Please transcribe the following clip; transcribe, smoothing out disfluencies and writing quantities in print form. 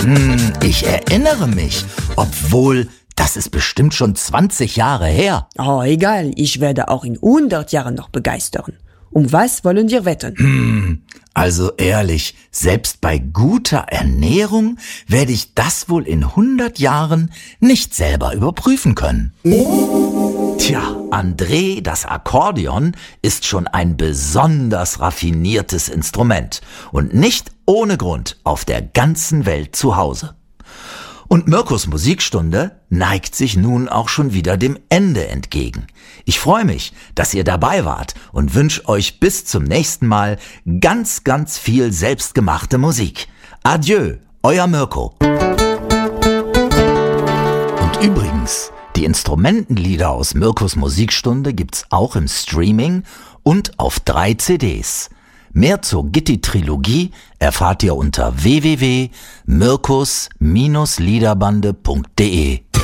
Ich erinnere mich, obwohl, das ist bestimmt schon 20 Jahre her. Oh, egal, ich werde auch in 100 Jahren noch begeistern. Um was wollen wir wetten? Also ehrlich, selbst bei guter Ernährung werde ich das wohl in 100 Jahren nicht selber überprüfen können. Tja, André, das Akkordeon ist schon ein besonders raffiniertes Instrument und nicht ohne Grund auf der ganzen Welt zu Hause. Und Mirkus Musikstunde neigt sich nun auch schon wieder dem Ende entgegen. Ich freue mich, dass ihr dabei wart und wünsche euch bis zum nächsten Mal ganz, ganz viel selbstgemachte Musik. Adieu, euer Mirko. Und übrigens, die Instrumentenlieder aus Mirkus Musikstunde gibt's auch im Streaming und auf 3 CDs. Mehr zur Gitti-Trilogie erfahrt ihr unter www.mirkus-liederbande.de.